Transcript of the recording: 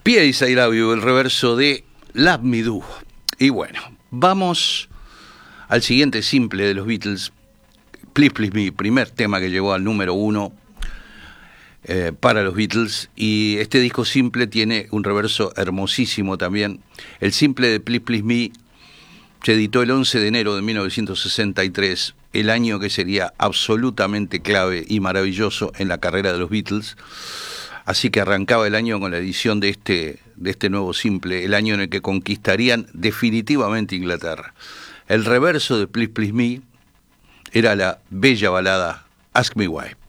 P.A. I Love You, el reverso de Love Me Do. Y bueno, vamos al siguiente simple de los Beatles, Please Please Me, primer tema que llegó al número 1 para los Beatles, y este disco simple tiene un reverso hermosísimo también. El simple de Please Please Me se editó el 11 de enero de 1963, el año que sería absolutamente clave y maravilloso en la carrera de los Beatles. Así que arrancaba el año con la edición de este nuevo simple, el año en el que conquistarían definitivamente Inglaterra. El reverso de Please Please Me era la bella balada Ask Me Why.